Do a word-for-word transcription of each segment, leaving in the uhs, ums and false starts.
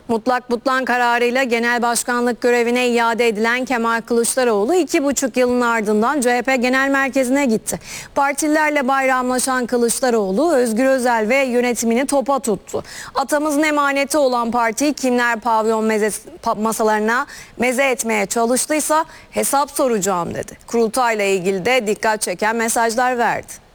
Mutlak butlan kararıyla genel başkanlık görevine iade edilen Kemal Kılıçdaroğlu iki buçuk yılın ardından C H P Genel Merkezi'ne gitti. Partililerle bayramlaşan Kılıçdaroğlu, Özgür Özel ve yönetimini topa tuttu. Atamızın emaneti olan partiyi kimler pavyon meze, masalarına meze etmeye çalıştıysa hesap soracağım dedi. Kurultayla ilgili de dikkat çeken mesajlar verdi.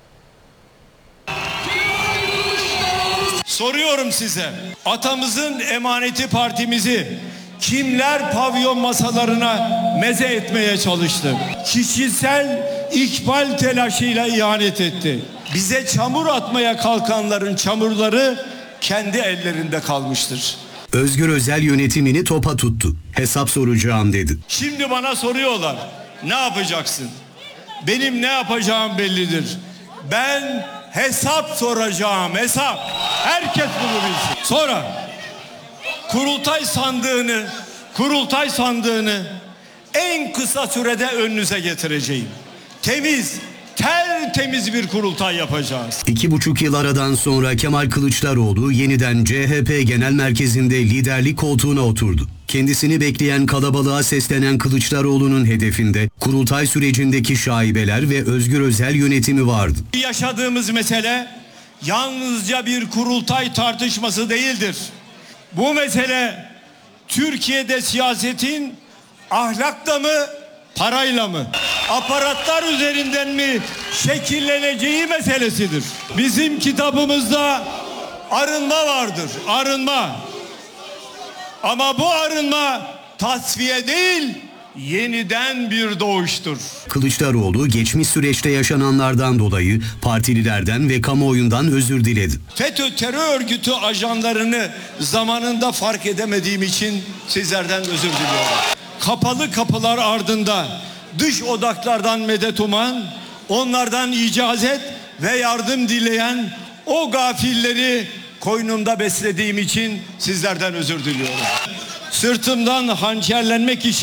Soruyorum size, atamızın emaneti partimizi kimler pavyon masalarına meze etmeye çalıştı? Kişisel ikbal telaşıyla ihanet etti. Bize çamur atmaya kalkanların çamurları kendi ellerinde kalmıştır. Özgür Özel yönetimini topa tuttu. Hesap soracağım dedi. Şimdi bana soruyorlar, ne yapacaksın? Benim ne yapacağım bellidir. Ben hesap soracağım, hesap. Herkes bunu bilsin. Sonra kurultay sandığını, kurultay sandığını en kısa sürede önünüze getireceğim. Temiz, tertemiz bir kurultay yapacağız. İki buçuk yıl aradan sonra Kemal Kılıçdaroğlu yeniden C H P Genel Merkezi'nde liderlik koltuğuna oturdu. Kendisini bekleyen kalabalığa seslenen Kılıçdaroğlu'nun hedefinde kurultay sürecindeki şaibeler ve Özgür Özel yönetimi vardı. Yaşadığımız mesele yalnızca bir kurultay tartışması değildir. Bu mesele Türkiye'de siyasetin ahlakla mı, parayla mı, aparatlar üzerinden mi şekilleneceği meselesidir. Bizim kitabımızda arınma vardır, arınma. Ama bu arınma tasfiye değil, yeniden bir doğuştur. Kılıçdaroğlu geçmiş süreçte yaşananlardan dolayı partililerden ve kamuoyundan özür diledi. FETÖ terör örgütü ajanlarını zamanında fark edemediğim için sizlerden özür diliyorum. Kapalı kapılar ardında dış odaklardan medet uman, onlardan icazet ve yardım dileyen o gafilleri koynumda beslediğim için sizlerden özür diliyorum. Sırtımdan hançerlenmek için